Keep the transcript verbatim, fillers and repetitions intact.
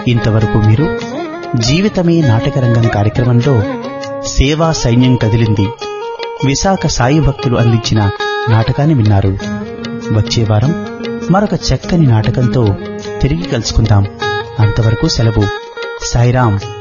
ఇంతవరకు మీరు జీవితమే నాటకరంగం కార్యక్రమంలో సేవా సైన్యం కదిలింది విశాఖ సాయి భక్తులు అందించిన నాటకాన్ని విన్నారు. వచ్చే వారం మరొక చక్కని నాటకంతో తిరిగి కలుసుకుందాం. అంతవరకు సెలవు. సాయిరాం.